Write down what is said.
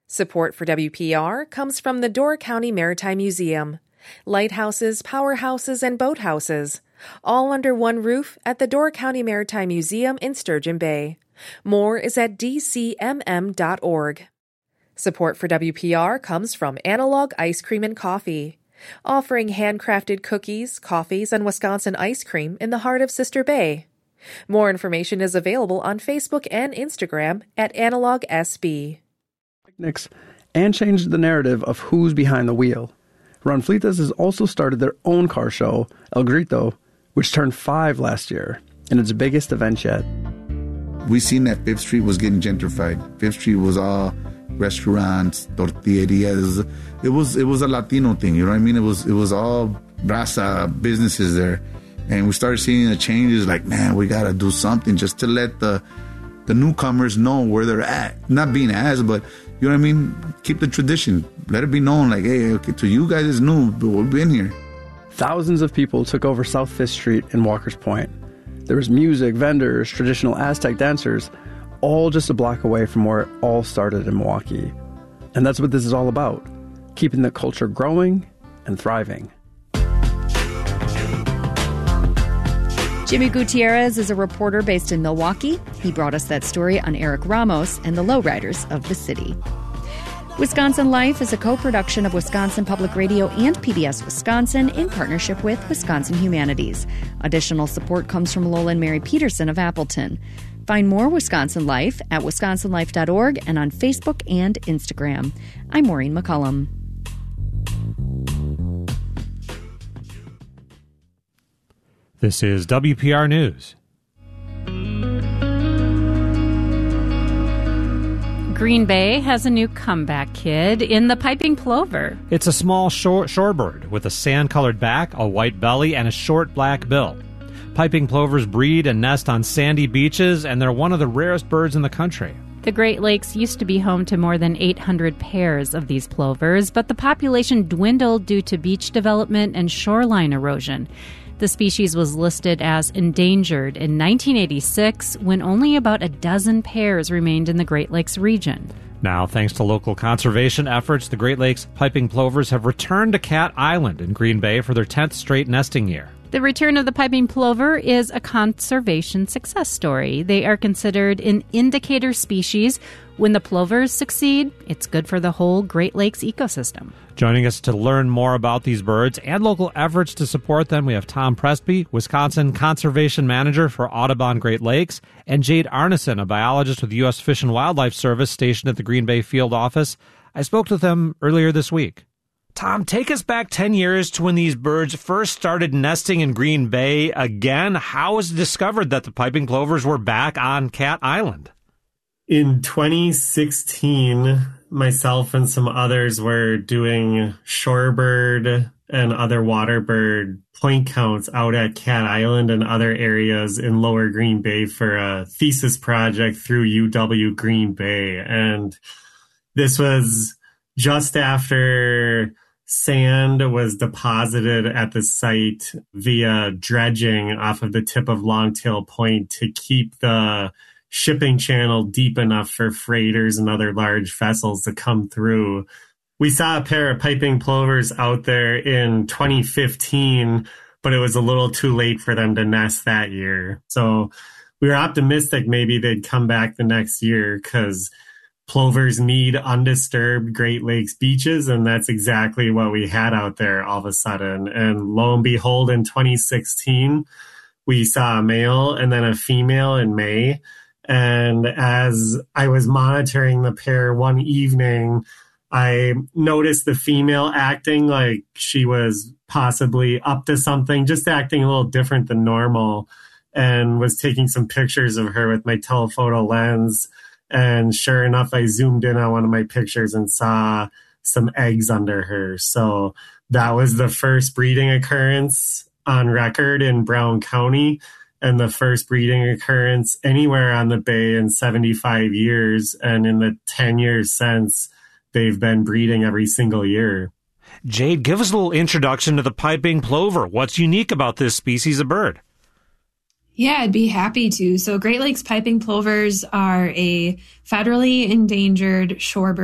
Support for WPR comes from the Door County Maritime Museum. Lighthouses, powerhouses, and boathouses, all under one roof at the Door County Maritime Museum in Sturgeon Bay. More is at dcmm.org. Support for WPR comes from Analog Ice Cream and Coffee, offering handcrafted cookies, coffees, and Wisconsin ice cream in the heart of Sister Bay. More information is available on Facebook and Instagram at AnalogSB. Picnics and changed the narrative of who's behind the wheel. Ronflitas has also started their own car show, El Grito, which turned 5 last year, and its biggest event yet. We seen that Fifth Street was getting gentrified. Fifth Street was all restaurants, tortillerias. It was a Latino thing, you know what I mean? It was all brasa businesses there. And we started seeing the changes, like, man, we gotta do something just to let the newcomers know where they're at. Not being asked, but you know what I mean? Keep the tradition. Let it be known, like, hey, okay, to you guys it's new, but we've been here. Thousands of people took over South Fifth Street in Walker's Point. There was music, vendors, traditional Aztec dancers, all just a block away from where it all started in Milwaukee. And that's what this is all about, keeping the culture growing and thriving. Jimmy Gutierrez is a reporter based in Milwaukee. He brought us that story on Eric Ramos and the lowriders of the city. Wisconsin Life is a co-production of Wisconsin Public Radio and PBS Wisconsin in partnership with Wisconsin Humanities. Additional support comes from Lola and Mary Peterson of Appleton. Find more Wisconsin Life at wisconsinlife.org and on Facebook and Instagram. I'm Maureen McCullum. This is WPR News. Green Bay has a new comeback kid in the piping plover. It's a small shorebird with a sand-colored back, a white belly, and a short black bill. Piping plovers breed and nest on sandy beaches, and they're one of the rarest birds in the country. The Great Lakes used to be home to more than 800 pairs of these plovers, but the population dwindled due to beach development and shoreline erosion. The species was listed as endangered in 1986 when only about a dozen pairs remained in the Great Lakes region. Now, thanks to local conservation efforts, the Great Lakes piping plovers have returned to Cat Island in Green Bay for their 10th straight nesting year. The return of the piping plover is a conservation success story. They are considered an indicator species. When the plovers succeed, it's good for the whole Great Lakes ecosystem. Joining us to learn more about these birds and local efforts to support them, we have Tom Presby, Wisconsin Conservation Manager for Audubon Great Lakes, and Jade Arneson, a biologist with the U.S. Fish and Wildlife Service stationed at the Green Bay field office. I spoke with them earlier this week. Tom, take us back 10 years to when these birds first started nesting in Green Bay again. How was it discovered that the piping plovers were back on Cat Island? In 2016, myself and some others were doing shorebird and other waterbird point counts out at Cat Island and other areas in Lower Green Bay for a thesis project through UW Green Bay. And this was just after sand was deposited at the site via dredging off of the tip of Longtail Point to keep the shipping channel deep enough for freighters and other large vessels to come through. We saw a pair of piping plovers out there in 2015, but it was a little too late for them to nest that year. So we were optimistic maybe they'd come back the next year because plovers need undisturbed Great Lakes beaches, and that's exactly what we had out there all of a sudden. And lo and behold, in 2016, we saw a male and then a female in May. And as I was monitoring the pair one evening, I noticed the female acting like she was possibly up to something, just acting a little different than normal, and was taking some pictures of her with my telephoto lens. And sure enough, I zoomed in on one of my pictures and saw some eggs under her. So that was the first breeding occurrence on record in Brown County, and the first breeding occurrence anywhere on the bay in 75 years. And in the 10 years since, they've been breeding every single year. Jade, give us a little introduction to the piping plover. What's unique about this species of bird? Yeah, I'd be happy to. So Great Lakes piping plovers are a federally endangered shorebird